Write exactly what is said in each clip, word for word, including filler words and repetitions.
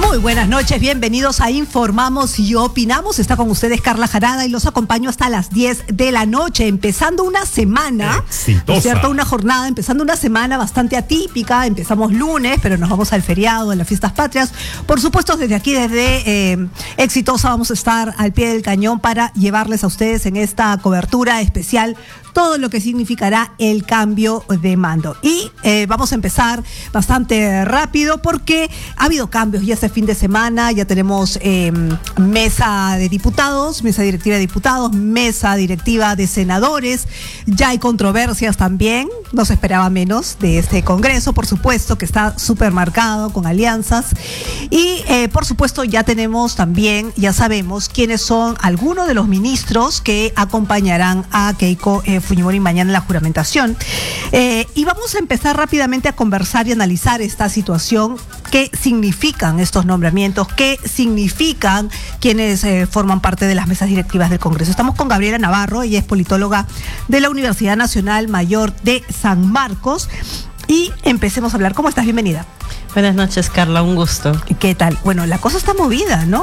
Muy buenas noches, bienvenidos a Informamos y Opinamos. Está con ustedes Carla Jarada y los acompaño hasta las diez de la noche, empezando una semana, ¿no es cierto? Una jornada, empezando una semana bastante atípica. Empezamos lunes, pero nos vamos al feriado, a las fiestas patrias. Por supuesto, desde aquí, desde eh, Exitosa, vamos a estar al pie del cañón para llevarles a ustedes en esta cobertura especial todo lo que significará el cambio de mando. Y eh, vamos a empezar bastante rápido porque ha habido cambios ya este fin de semana. Ya tenemos eh, mesa de diputados, mesa directiva de diputados, mesa directiva de senadores. Ya hay controversias también, no se esperaba menos de este Congreso, por supuesto, que está súper marcado con alianzas. Y eh, por supuesto ya tenemos también, ya sabemos quiénes son algunos de los ministros que acompañarán a Keiko eh, Fujimori mañana en la juramentación. Eh, y vamos a empezar rápidamente a conversar y analizar esta situación. ¿Qué significan estos nombramientos? ¿Qué significan quienes eh, forman parte de las mesas directivas del Congreso? Estamos con Gabriela Navarro, ella es politóloga de la Universidad Nacional Mayor de San Marcos. Y empecemos a hablar. ¿Cómo estás? Bienvenida. Buenas noches, Carla, un gusto. ¿Qué tal? Bueno, la cosa está movida, ¿no?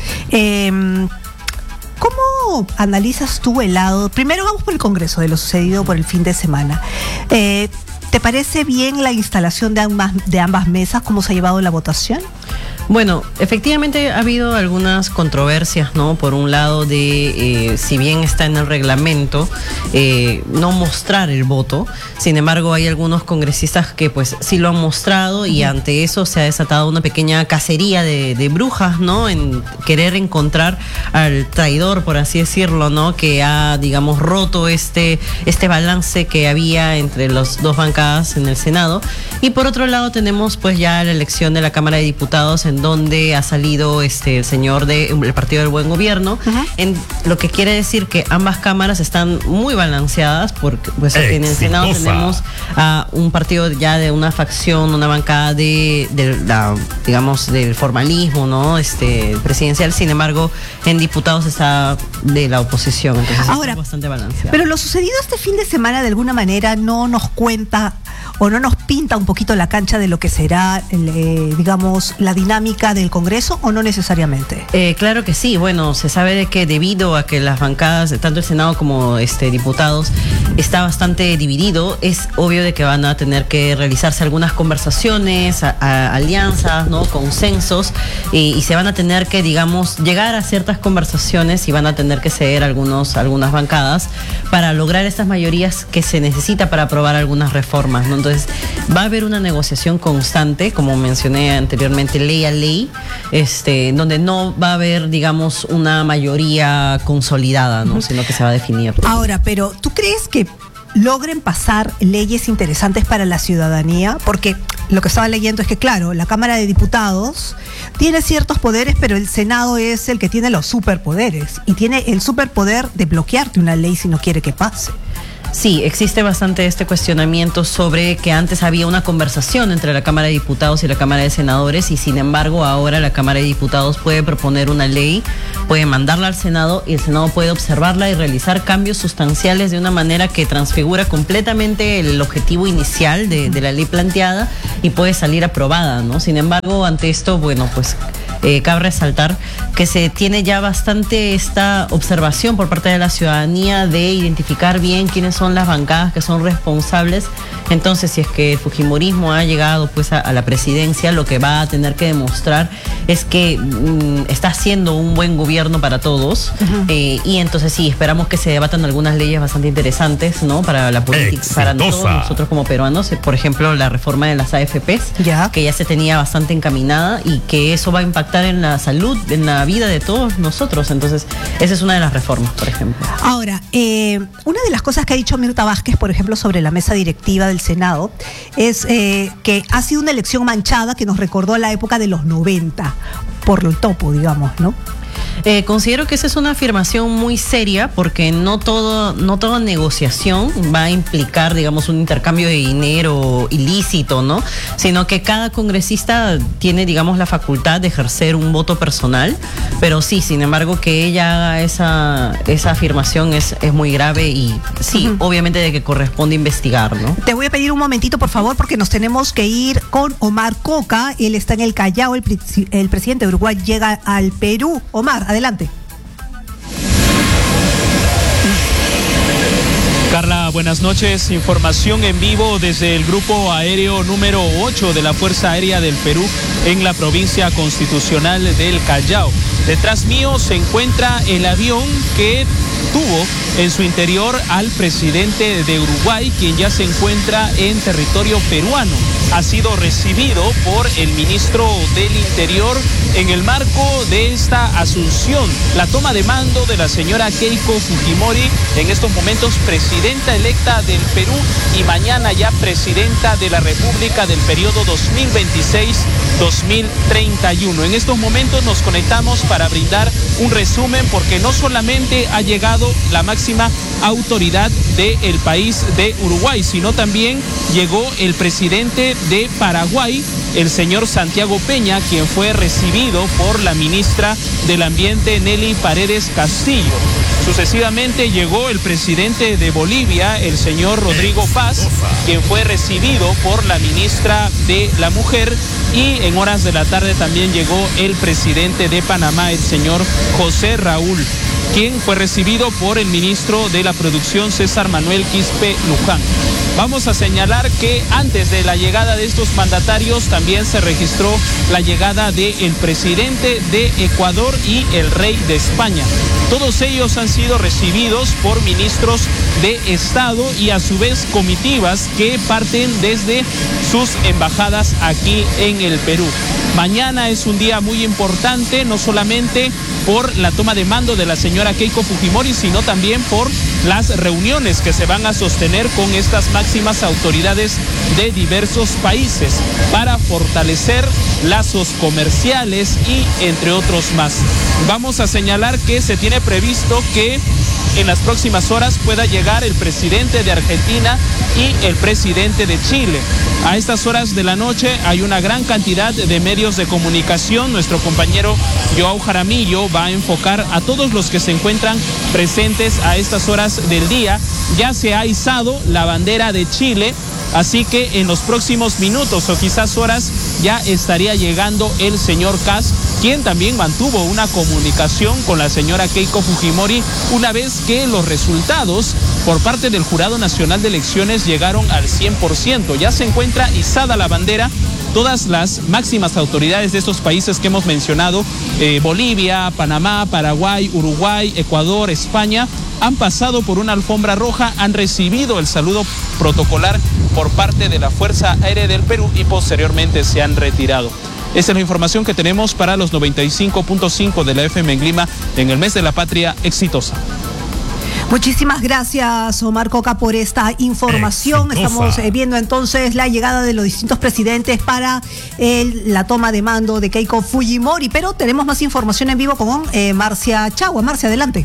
Eh, ¿Cómo analizas tú el lado? Primero vamos por el Congreso, de lo sucedido por el fin de semana. Eh, ¿Te parece bien la instalación de ambas, de ambas mesas? ¿Cómo se ha llevado la votación? Bueno, efectivamente ha habido algunas controversias, ¿no? Por un lado de, eh, si bien está en el reglamento, eh, no mostrar el voto. Sin embargo, hay algunos congresistas que pues sí lo han mostrado y ante eso se ha desatado una pequeña cacería de, de brujas, ¿no? En querer encontrar al traidor, por así decirlo, ¿no? Que ha, digamos, roto este, este balance que había entre las dos bancadas en el Senado. Y por otro lado tenemos pues ya la elección de la Cámara de Diputados en donde ha salido este el señor del Partido del Buen Gobierno, uh-huh. en lo que quiere decir que ambas cámaras están muy balanceadas, porque pues en el Senado tenemos a uh, un partido ya de una facción, una bancada de, de la, digamos, del formalismo, ¿no? Este presidencial. Sin embargo, en diputados está de la oposición, entonces ahora, está bastante balanceado. Pero lo sucedido este fin de semana de alguna manera no nos cuenta o no nos pinta un poquito la cancha de lo que será, eh, digamos, la dinámica del Congreso, ¿o no necesariamente? Eh, claro que sí. Bueno, se sabe de que debido a que las bancadas, tanto el Senado como este diputados, está bastante dividido, es obvio de que van a tener que realizarse algunas conversaciones, a, a, alianzas, ¿no? Consensos, y, y se van a tener que, digamos, llegar a ciertas conversaciones y van a tener que ceder algunos, algunas bancadas para lograr estas mayorías que se necesita para aprobar algunas reformas, ¿no? Entonces, va a haber una negociación constante, como mencioné anteriormente, ley a ley, este, donde no va a haber, digamos, una mayoría consolidada, ¿no? Uh-huh. Sino que se va a definir. Ahora, pero ¿tú crees que logren pasar leyes interesantes para la ciudadanía? Porque lo que estaba leyendo es que, claro, la Cámara de Diputados tiene ciertos poderes, pero el Senado es el que tiene los superpoderes y tiene el superpoder de bloquearte una ley si no quiere que pase. Sí, existe bastante este cuestionamiento sobre que antes había una conversación entre la Cámara de Diputados y la Cámara de Senadores, y sin embargo ahora la Cámara de Diputados puede proponer una ley, puede mandarla al Senado y el Senado puede observarla y realizar cambios sustanciales de una manera que transfigura completamente el objetivo inicial de, de la ley planteada y puede salir aprobada, ¿no? Sin embargo, ante esto, bueno, pues eh, cabe resaltar que se tiene ya bastante esta observación por parte de la ciudadanía de identificar bien quiénes son las bancadas que son responsables. Entonces, si es que el fujimorismo ha llegado pues a, a la presidencia, lo que va a tener que demostrar es que mm, está haciendo un buen gobierno para todos. Uh-huh. eh, y entonces sí, esperamos que se debatan algunas leyes bastante interesantes, ¿no? Para la política, Exitosa. Para todos nosotros como peruanos. Por ejemplo, la reforma de las A F Pes, ya. que ya se tenía bastante encaminada y que eso va a impactar en la salud, en la vida de todos nosotros. Entonces, esa es una de las reformas, por ejemplo. Ahora, eh, una de las cosas que ha dicho Mirta Vázquez, por ejemplo, sobre la mesa directiva del Senado, es eh, que ha sido una elección manchada que nos recordó la época de los noventa, por el topo, digamos, ¿no? Eh, considero que esa es una afirmación muy seria porque no todo, no toda negociación va a implicar, digamos, un intercambio de dinero ilícito, ¿no? Sino que cada congresista tiene, digamos, la facultad de ejercer un voto personal, pero sí, sin embargo, que ella haga esa, esa afirmación es, es muy grave y sí, uh-huh. obviamente de que corresponde investigar, ¿no? Te voy a pedir un momentito, por favor, porque nos tenemos que ir con Omar Coca. Él está en el Callao, el, el presidente de Uruguay llega al Perú. Omar, adelante. Carla, buenas noches. Información en vivo desde el Grupo Aéreo número ocho de la Fuerza Aérea del Perú en la provincia constitucional del Callao. Detrás mío se encuentra el avión que tuvo en su interior al presidente de Uruguay, quien ya se encuentra en territorio peruano. Ha sido recibido por el ministro del Interior en el marco de esta asunción, la toma de mando de la señora Keiko Fujimori, en estos momentos presidenta electa del Perú y mañana ya presidenta de la República del periodo dos mil veintiséis a dos mil treinta y uno. En estos momentos nos conectamos para brindar un resumen porque no solamente ha llegado la máxima autoridad del país de Uruguay, sino también llegó el presidente de Paraguay, el señor Santiago Peña, quien fue recibido por la ministra del Ambiente, Nelly Paredes Castillo. Sucesivamente llegó el presidente de Bolivia, el señor Rodrigo Paz, quien fue recibido por la ministra de la Mujer, y en horas de la tarde también llegó el presidente de Panamá, el señor José Raúl, quien fue recibido por el ministro de la Producción, César Manuel Quispe Luján. Vamos a señalar que antes de la llegada de estos mandatarios también se registró la llegada del presidente de Ecuador y el rey de España. Todos ellos han sido recibidos por ministros de Estado y a su vez comitivas que parten desde sus embajadas aquí en el Perú. Mañana es un día muy importante, no solamente por la toma de mando de la señora Keiko Fujimori, sino también por las reuniones que se van a sostener con estas máximas autoridades de diversos países para fortalecer lazos comerciales y entre otros más. Vamos a señalar que se tiene previsto que en las próximas horas pueda llegar el presidente de Argentina y el presidente de Chile. A estas horas de la noche hay una gran cantidad de medios de comunicación. Nuestro compañero Joao Jaramillo va a enfocar a todos los que se encuentran presentes a estas horas del día. Ya se ha izado la bandera de Chile, así que en los próximos minutos o quizás horas ya estaría llegando el señor Kast, quien también mantuvo una comunicación con la señora Keiko Fujimori una vez que los resultados por parte del Jurado Nacional de Elecciones llegaron al cien por ciento. Ya se encuentra izada la bandera. Todas las máximas autoridades de estos países que hemos mencionado, eh, Bolivia, Panamá, Paraguay, Uruguay, Ecuador, España, han pasado por una alfombra roja, han recibido el saludo protocolar por parte de la Fuerza Aérea del Perú y posteriormente se han retirado. Esta es la información que tenemos para los noventa y cinco punto cinco de la F M en Lima en el mes de la patria exitosa. Muchísimas gracias, Omar Coca, por esta información. Exitosa. Estamos eh, viendo entonces la llegada de los distintos presidentes para el, la toma de mando de Keiko Fujimori, pero tenemos más información en vivo con eh, Marcia Chagua. Marcia, adelante.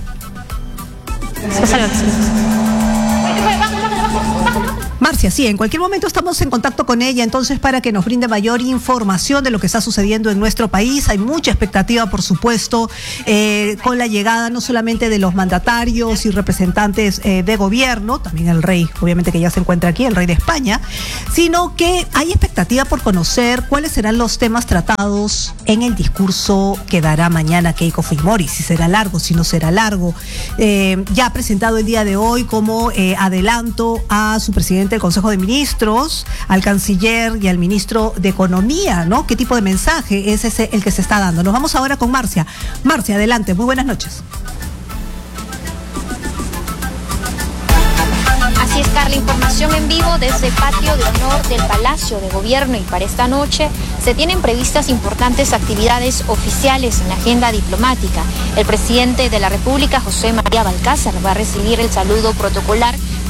Marcia, sí, en cualquier momento estamos en contacto con ella, entonces para que nos brinde mayor información de lo que está sucediendo en nuestro país. Hay mucha expectativa, por supuesto, eh, con la llegada no solamente de los mandatarios y representantes eh, de gobierno, también el rey, obviamente que ya se encuentra aquí, el rey de España, sino que hay expectativa por conocer cuáles serán los temas tratados en el discurso que dará mañana Keiko Fujimori, si será largo, si no será largo. Eh, ya ha presentado el día de hoy como eh, adelanto a su presidente del Consejo de Ministros, al canciller y al ministro de Economía, ¿no? ¿Qué tipo de mensaje es ese el que se está dando? Nos vamos ahora con Marcia. Marcia, adelante, muy buenas noches. Así es, Carla, información en vivo desde el patio de honor del Palacio de Gobierno, y para esta noche se tienen previstas importantes actividades oficiales en la agenda diplomática. El presidente de la República, José María Balcázar, va a recibir el saludo protocolar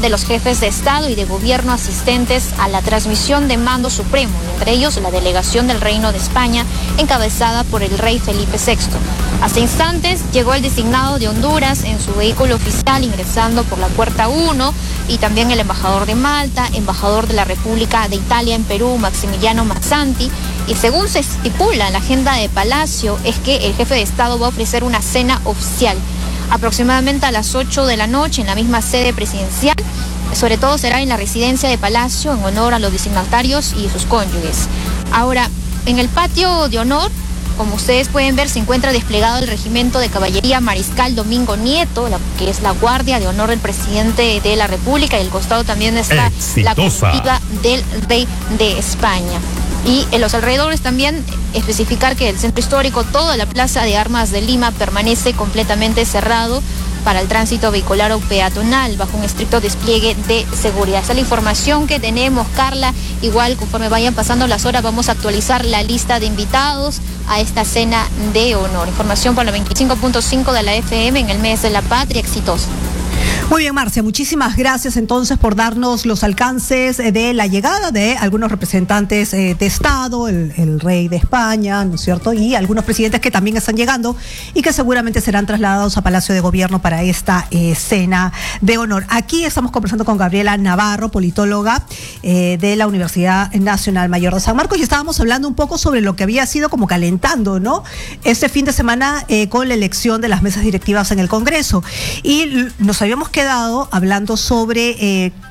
de los jefes de Estado y de Gobierno asistentes a la transmisión de mando supremo, y entre ellos la delegación del Reino de España, encabezada por el rey Felipe sexto. Hace instantes llegó el designado de Honduras en su vehículo oficial, ingresando por la puerta uno, y también el embajador de Malta, embajador de la República de Italia en Perú, Maximiliano Mazzanti. Y según se estipula en la agenda de Palacio, es que el jefe de Estado va a ofrecer una cena oficial aproximadamente a las ocho de la noche en la misma sede presidencial. Sobre todo será en la residencia de Palacio, en honor a los dignatarios y sus cónyuges. Ahora, en el patio de honor, como ustedes pueden ver, se encuentra desplegado el regimiento de caballería Mariscal Domingo Nieto, la, que es la guardia de honor del presidente de la República, y al costado también está Exitosa. La comitiva del rey de España. Y en los alrededores también especificar que el centro histórico, toda la plaza de armas de Lima, permanece completamente cerrado para el tránsito vehicular o peatonal, bajo un estricto despliegue de seguridad. Esa es la información que tenemos, Carla. Igual, conforme vayan pasando las horas, vamos a actualizar la lista de invitados a esta cena de honor. Información para la veinticinco punto cinco de la F M en el mes de la patria. Exitosa. Muy bien, Marcia, muchísimas gracias entonces por darnos los alcances de la llegada de algunos representantes eh, de Estado, el, el rey de España, ¿no es cierto? Y algunos presidentes que también están llegando y que seguramente serán trasladados a Palacio de Gobierno para esta eh, cena de honor. Aquí estamos conversando con Gabriela Navarro, politóloga eh, de la Universidad Nacional Mayor de San Marcos, y estábamos hablando un poco sobre lo que había sido como calentando, ¿no? Este fin de semana eh, con la elección de las mesas directivas en el Congreso. Y nos habíamos quedado hablando sobre eh,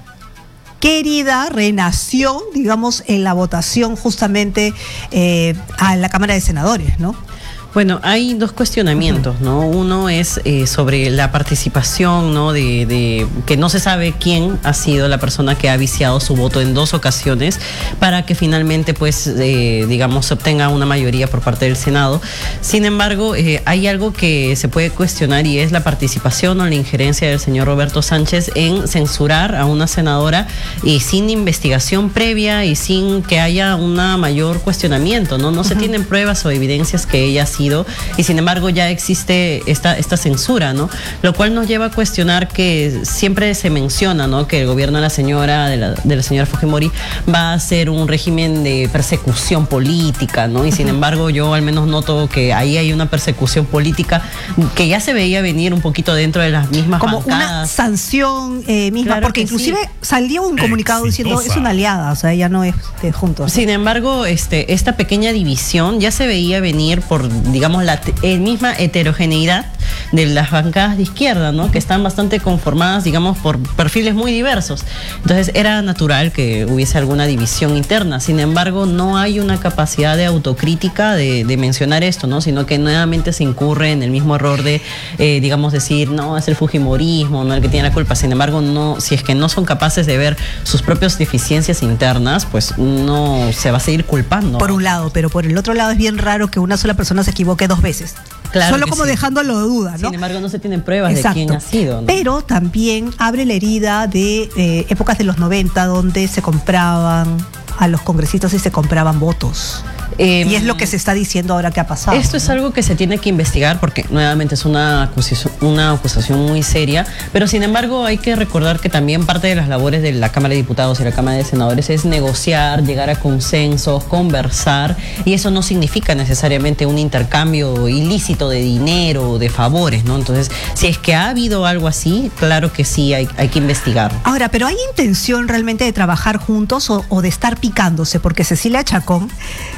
qué herida renació, digamos, en la votación justamente eh, a la Cámara de Senadores, ¿no? Bueno, hay dos cuestionamientos, ¿no? Uno es eh, sobre la participación, ¿no? De, de que no se sabe quién ha sido la persona que ha viciado su voto en dos ocasiones para que finalmente, pues, eh, digamos, se obtenga una mayoría por parte del Senado. Sin embargo, eh, hay algo que se puede cuestionar, y es la participación o la injerencia del señor Roberto Sánchez en censurar a una senadora y sin investigación previa y sin que haya un mayor cuestionamiento, ¿no? No se uh-huh. tienen pruebas o evidencias que ella ha y sin embargo ya existe esta, esta censura, ¿no? Lo cual nos lleva a cuestionar que siempre se menciona, ¿no? Que el gobierno de la señora, de la, de la señora Fujimori, va a ser un régimen de persecución política, ¿no? Y sin uh-huh. embargo yo al menos noto que ahí hay una persecución política que ya se veía venir un poquito dentro de las mismas como bancadas. Una sanción eh, misma, claro porque inclusive sí. salió un comunicado Exitosa. diciendo es una aliada, o sea, ya no es de juntos. Sin embargo, este, esta pequeña división ya se veía venir por, digamos, la eh, misma heterogeneidad de las bancadas de izquierda, ¿no? Que están bastante conformadas, digamos, por perfiles muy diversos. Entonces era natural que hubiese alguna división interna. Sin embargo, no hay una capacidad de autocrítica de, de mencionar esto, ¿no? Sino que nuevamente se incurre en el mismo error de, eh, digamos, decir, no, es el fujimorismo, no el que tiene la culpa. Sin embargo, no, si es que no son capaces de ver sus propias deficiencias internas, pues no se va a seguir culpando. Por un lado, pero por el otro lado es bien raro que una sola persona se equivoque dos veces. Claro, solo como sí. dejándolo de duda, ¿no? Sin embargo, no se tienen pruebas Exacto. de quién ha sido, ¿no? Pero también abre la herida de eh, épocas de los noventa, donde se compraban a los congresistas y se compraban votos. Eh, y es lo que se está diciendo ahora que ha pasado. Esto ¿no? es algo que se tiene que investigar porque nuevamente es una acusación, una acusación muy seria, pero sin embargo hay que recordar que también parte de las labores de la Cámara de Diputados y la Cámara de Senadores es negociar, llegar a consensos, conversar, y eso no significa necesariamente un intercambio ilícito de dinero o de favores, ¿no? Entonces, si es que ha habido algo así, claro que sí, hay, hay que investigar. Ahora, ¿pero hay intención realmente de trabajar juntos o, o de estar picándose? Porque Cecilia Chacón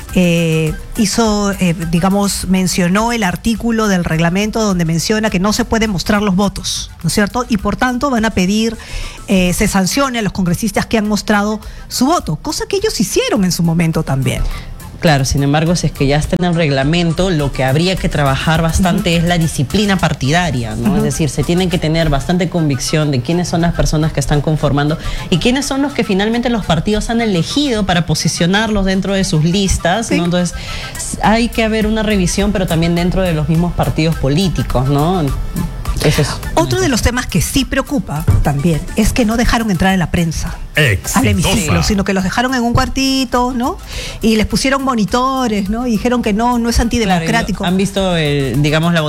Eh, hizo, eh, digamos, mencionó el artículo del reglamento donde menciona que no se pueden mostrar los votos, ¿no es cierto? Y por tanto van a pedir, eh, se sancione a los congresistas que han mostrado su voto, cosa que ellos hicieron en su momento también. Claro, sin embargo, si es que ya está en el reglamento, lo que habría que trabajar bastante uh-huh. es la disciplina partidaria, ¿no? Uh-huh. Es decir, se tienen que tener bastante convicción de quiénes son las personas que están conformando y quiénes son los que finalmente los partidos han elegido para posicionarlos dentro de sus listas, ¿no? Sí. Entonces, hay que haber una revisión, pero también dentro de los mismos partidos políticos, ¿no? Eso es. Otro de los temas que sí preocupa también es que no dejaron entrar a la prensa al hemiciclo, sino que los dejaron en un cuartito, ¿no? Y les pusieron monitores, ¿no? Y dijeron que no, no es antidemocrático. Claro, han visto, el, digamos, la votación